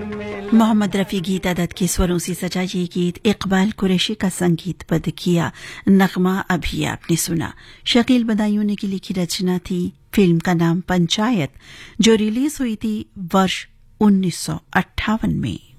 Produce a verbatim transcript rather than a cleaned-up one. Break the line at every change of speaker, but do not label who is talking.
मोहम्मद रफ़ी गीता दत्त के स्वरों से सजा ये गीत इकबाल कुरैशी का संगीतबद्ध किया। नगमा अभी आपने सुना। शकील बदायूं ने की लिखी रचना थी। फिल्म का नाम पंचायत, जो रिलीज हुई थी वर्ष उन्नीस सौ अट्ठावन में।